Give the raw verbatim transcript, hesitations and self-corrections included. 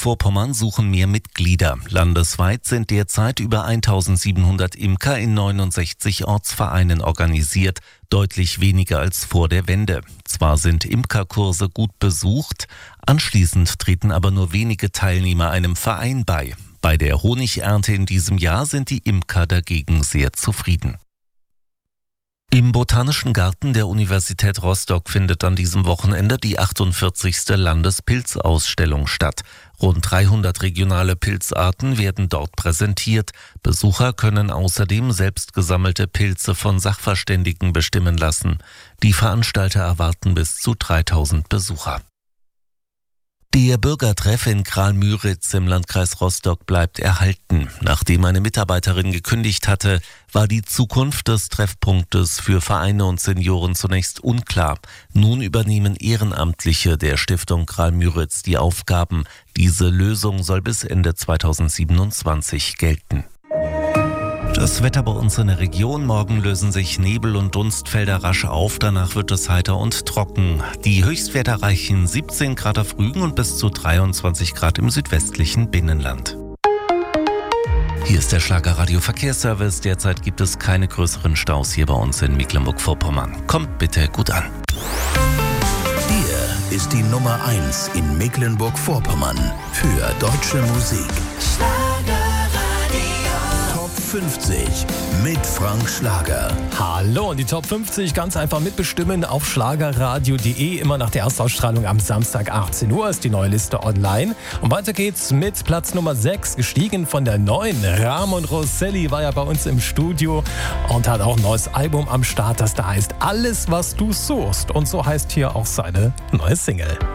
Mecklenburg-Vorpommern suchen mehr Mitglieder. Landesweit sind derzeit über eintausendsiebenhundert Imker in neunundsechzig Ortsvereinen organisiert, deutlich weniger als vor der Wende. Zwar sind Imkerkurse gut besucht, anschließend treten aber nur wenige Teilnehmer einem Verein bei. Bei der Honigernte in diesem Jahr sind die Imker dagegen sehr zufrieden. Im Botanischen Garten der Universität Rostock findet an diesem Wochenende die achtundvierzigste Landespilzausstellung statt. Rund dreihundert regionale Pilzarten werden dort präsentiert. Besucher können außerdem selbst gesammelte Pilze von Sachverständigen bestimmen lassen. Die Veranstalter erwarten bis zu dreitausend Besucher. Der Bürgertreff in Kral-Müritz im Landkreis Rostock bleibt erhalten. Nachdem eine Mitarbeiterin gekündigt hatte, war die Zukunft des Treffpunktes für Vereine und Senioren zunächst unklar. Nun übernehmen Ehrenamtliche der Stiftung Kral-Müritz die Aufgaben. Diese Lösung soll bis Ende zweitausendsiebenundzwanzig gelten. Das Wetter bei uns in der Region. Morgen lösen sich Nebel- und Dunstfelder rasch auf. Danach wird es heiter und trocken. Die Höchstwerte erreichen siebzehn Grad auf Rügen und bis zu dreiundzwanzig Grad im südwestlichen Binnenland. Hier ist der Schlagerradio Verkehrsservice. Derzeit gibt es keine größeren Staus hier bei uns in Mecklenburg-Vorpommern. Kommt bitte gut an. Hier ist die Nummer eins in Mecklenburg-Vorpommern für deutsche Musik. fünfzig mit Frank Schlager. Hallo, und die Top fünfzig ganz einfach mitbestimmen auf schlagerradio punkt de. Immer nach der Erstausstrahlung am Samstag achtzehn Uhr ist die neue Liste online. Und weiter geht's mit Platz Nummer sechs, gestiegen von der neun. Ramon Rosselli war ja bei uns im Studio und hat auch ein neues Album am Start, das da heißt Alles, was du suchst. Und so heißt hier auch seine neue Single.